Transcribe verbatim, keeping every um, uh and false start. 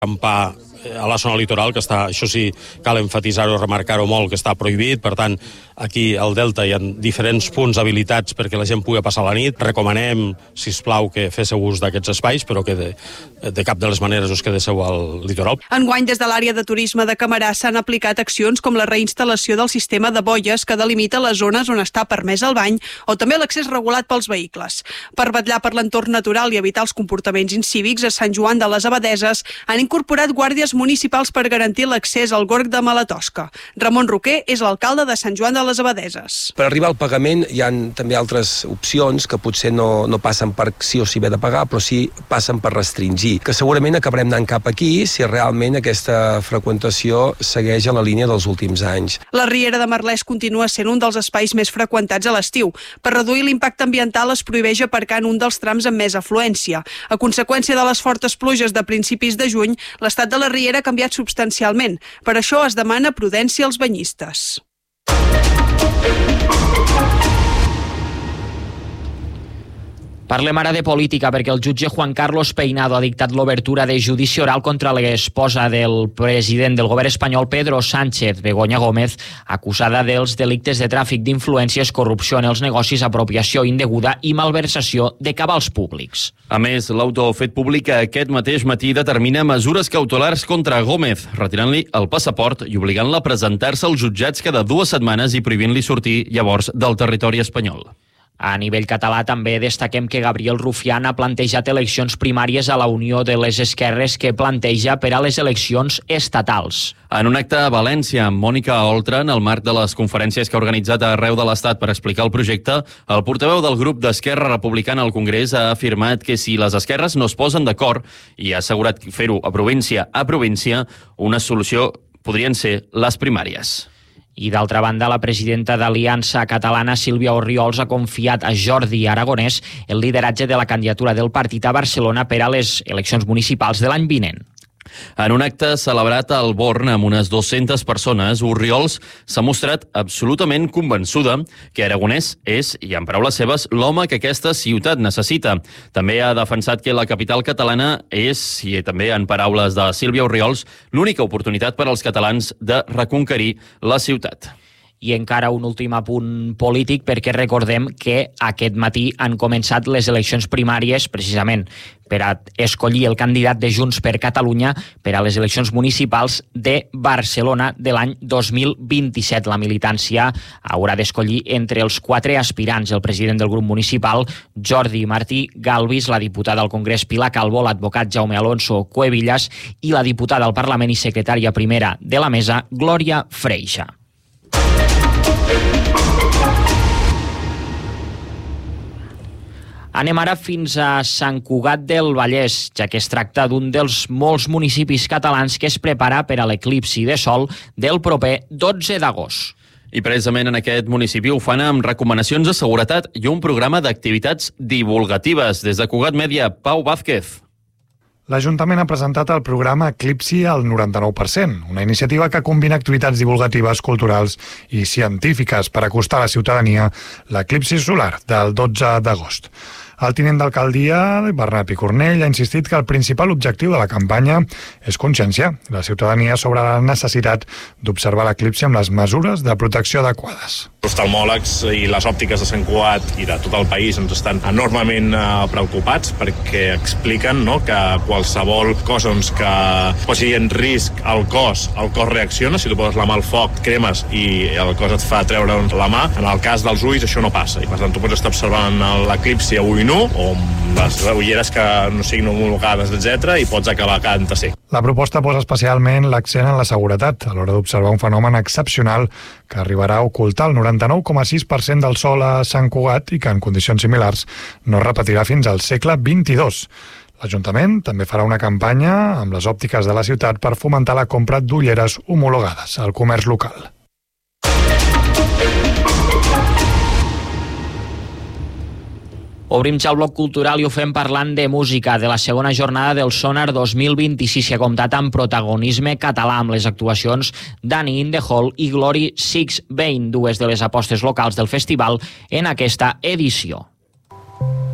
acampar a la zona litoral, que està, això sí, cal enfatitzar-ho, remarcar-ho molt, que està prohibit. Per tant, aquí al Delta hi ha diferents punts habilitats perquè la gent pugui passar la nit. Recomanem, sisplau, que féssiu ús d'aquests espais, però que de, de cap de les maneres us quedéssiu al litoral. Enguany, des de l'àrea de turisme de Camarasa s'han aplicat accions com la reinstal·lació del sistema de boies que delimita les zones on està permès el bany o també l'accés regulat pels vehicles. Per vetllar per l'entorn natural i evitar els comportaments incívics, a Sant Joan de les Abadeses han incorporat guàrdies municipals per garantir l'accés al gorg de Malatosca. Ramon Roquer és l'alcalde de Sant Joan de les Abadeses. Per arribar al pagament hi ha també altres opcions que potser no, no passen per sí o sí haver de pagar, però sí passen per restringir, que segurament acabarem anant cap aquí si realment aquesta freqüentació segueix a la línia dels últims anys. La Riera de Merlès continua sent un dels espais més freqüentats a l'estiu. Per reduir l'impacte ambiental es prohibeix aparcar en un dels trams amb més afluència. A conseqüència de les fortes pluges de principis de juny, l'estat de la Riera ha canviat substancialment. Per això es demana prudència als banyistes. Parlem ara de política perquè el jutge Juan Carlos Peinado ha dictat l'obertura de judici oral contra l'esposa del president del govern espanyol Pedro Sánchez, Begoña Gómez, acusada dels delictes de tràfic d'influències, corrupció en els negocis, apropiació indeguda i malversació de cabals públics. A més, l'autor fet públic aquest mateix matí determina mesures cautelars contra Gómez, retirant-li el passaport i obligant-la a presentar-se als jutjats cada dues setmanes i prohibint-li sortir llavors del territori espanyol. A nivell català també destaquem que Gabriel Rufián ha plantejat eleccions primàries a la Unió de les Esquerres que planteja per a les eleccions estatals. En un acte a València amb Mònica Oltra, en el marc de les conferències que ha organitzat arreu de l'Estat per explicar el projecte, el portaveu del grup d'Esquerra Republicana al Congrés ha afirmat que si les esquerres no es posen d'acord i ha assegurat fer-ho a província a província, una solució podrien ser les primàries. I d'altra banda, la presidenta d'Aliança Catalana, Sílvia Orriols, ha confiat a Jordi Aragonès el lideratge de la candidatura del partit a Barcelona per a les eleccions municipals de l'any vinent. En un acte celebrat al Born amb unes dues-centes persones, Orriols s'ha mostrat absolutament convençuda que Aragonès és, i en paraules seves, l'home que aquesta ciutat necessita. També ha defensat que la capital catalana és, i també en paraules de Sílvia Orriols, l'única oportunitat per als catalans de reconquerir la ciutat. I encara un últim apunt polític, perquè recordem que aquest matí han començat les eleccions primàries precisament per a escollir el candidat de Junts per Catalunya per a les eleccions municipals de Barcelona de l'any dos mil vint-i-set. La militància haurà d'escollir entre els quatre aspirants: el president del grup municipal, Jordi Martí Galvis, la diputada al Congrés Pilar Calvo, l'advocat Jaume Alonso Cuevillas i la diputada al Parlament i secretària primera de la mesa, Glòria Freixa. Anem ara fins a Sant Cugat del Vallès, ja que es tracta d'un dels molts municipis catalans que es prepara per a l'eclipsi de sol del proper dotze d'agost. I precisament en aquest municipi ho fan amb recomanacions de seguretat i un programa d'activitats divulgatives. Des de Cugat Mèdia, Pau Vázquez. L'Ajuntament ha presentat el programa Eclipsi al noranta-nou per cent, una iniciativa que combina activitats divulgatives, culturals i científiques per acostar a la ciutadania l'eclipsi solar del dotze d'agost. El tinent d'alcaldia, Bernat Picornell, ha insistit que el principal objectiu de la campanya és conscienciar la ciutadania sobre la necessitat d'observar l'eclipsi amb les mesures de protecció adequades. Els oftalmòlegs i les òptiques de Sant Cugat i de tot el país ens estan enormement eh, preocupats perquè expliquen, no, que qualsevol cosa doncs, que posi en risc el cos, el cos reacciona. Si tu poses la mà al foc, cremes i el cos et fa treure la mà. En el cas dels ulls això no passa i per tant tu pots estar observant l'eclipsi a ull nu o amb les ulleres que no siguin homologades, etcètera, i pots acabar quedant-te cec. La proposta posa especialment l'accent en la seguretat a l'hora d'observar un fenomen excepcional que arribarà a ocultar el noranta-nou coma sis per cent del sol a Sant Cugat i que en condicions similars no es repetirà fins al segle vint-i-dos. L'Ajuntament també farà una campanya amb les òptiques de la ciutat per fomentar la compra d'ulleres homologades al comerç local. Obrim ja el bloc cultural i ho fem parlant de música, de la segona jornada del Sonar dos mil vint-i-sis, que ha comptat amb protagonisme català amb les actuacions d'Annie in the Hall i Glory Six Vein, dues de les apostes locals del festival en aquesta edició.